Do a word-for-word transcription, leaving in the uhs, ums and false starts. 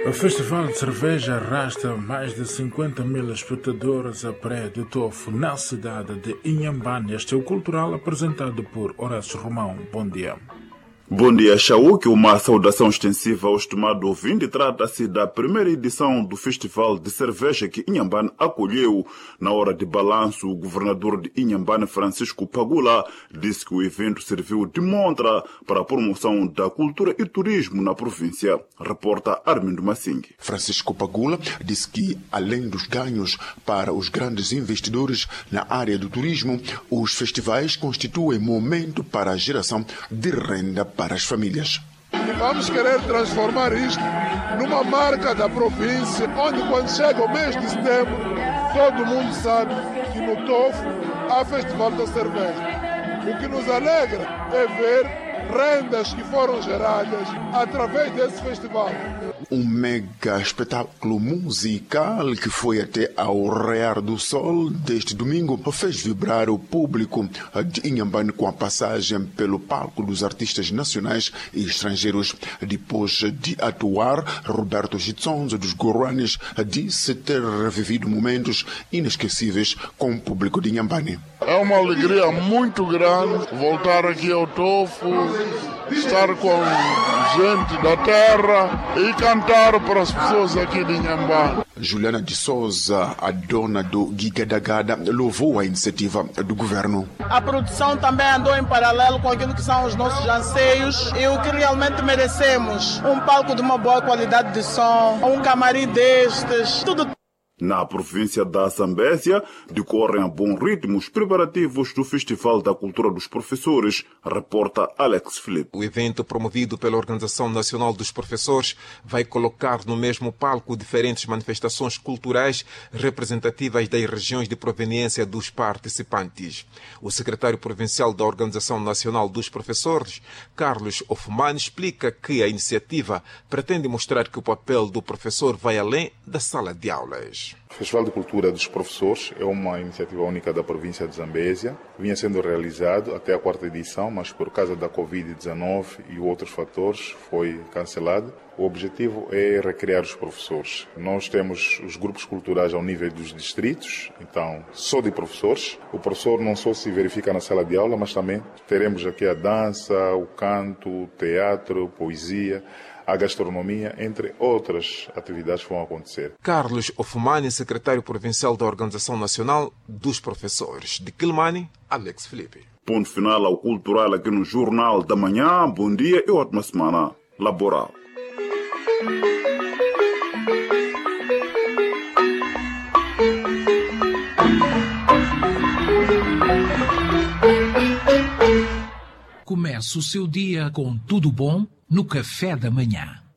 O Festival de Cerveja arrasta mais de cinquenta mil espectadores à praia de Tofo, na cidade de Inhambane. Este é o Cultural, apresentado por Horácio Romão. Bom dia. Bom dia, Chauk. Uma saudação extensiva ao estimado ouvinte. Trata-se da primeira edição do Festival de Cerveja que Inhambane acolheu. Na hora de balanço, o governador de Inhambane, Francisco Pagula, disse que o evento serviu de montra para a promoção da cultura e turismo na província. Reporta Armindo Massing. Francisco Pagula disse que, além dos ganhos para os grandes investidores na área do turismo, os festivais constituem momento para a geração de renda para as famílias. Vamos querer transformar isto numa marca da província, onde quando chega o mês de setembro, todo mundo sabe que no Tofo há Festival da Cerveja. O que nos alegra é ver rendas que foram geradas através desse festival. Um mega espetáculo musical que foi até ao raiar do sol deste domingo fez vibrar o público de Inhambane com a passagem pelo palco dos artistas nacionais e estrangeiros. Depois de atuar, Roberto Gitsonzo dos Goruanes disse ter revivido momentos inesquecíveis com o público de Inhambane. É uma alegria muito grande voltar aqui ao Tofo, estar com gente da terra e cantar para as pessoas aqui de Inhambane. Juliana de Souza, a dona do Gigadagada, louvou a iniciativa do governo. A produção também andou em paralelo com aquilo que são os nossos anseios e o que realmente merecemos. Um palco de uma boa qualidade de som, um camarim destes, tudo. Na província da Zambésia, decorrem a bom ritmo os preparativos do Festival da Cultura dos Professores, reporta Alex Felipe. O evento, promovido pela Organização Nacional dos Professores, vai colocar no mesmo palco diferentes manifestações culturais representativas das regiões de proveniência dos participantes. O secretário provincial da Organização Nacional dos Professores, Carlos Ofumani, explica que a iniciativa pretende mostrar que o papel do professor vai além da sala de aulas. O Festival de Cultura dos Professores é uma iniciativa única da província de Zambésia. Vinha sendo realizado até a quarta edição, mas por causa da covid dezenove e outros fatores foi cancelado. O objetivo é recriar os professores. Nós temos os grupos culturais ao nível dos distritos, então só de professores. O professor não só se verifica na sala de aula, mas também teremos aqui a dança, o canto, o teatro, poesia, a gastronomia, entre outras atividades que vão acontecer. Carlos Ofumani, secretário provincial da Organização Nacional dos Professores. De Quilmani, Alex Felipe. Ponto final ao Cultural aqui no Jornal da Manhã. Bom dia e ótima semana laboral. Comece o seu dia com tudo bom no café da manhã.